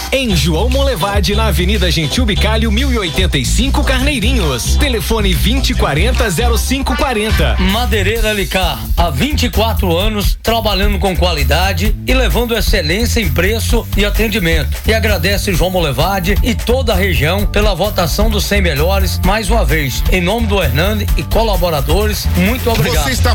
Em João Monlevade, na Avenida Gentil Bicalho, 1085 Carneirinhos. Telefone 2040-0540. Madeireira LK, há 24 anos trabalhando com qualidade e levando excelência em preço e atendimento. E agradece João Monlevade e toda a região pela votação dos 100 melhores mais uma vez. Em nome do Hernani e colaboradores, muito obrigado. Você está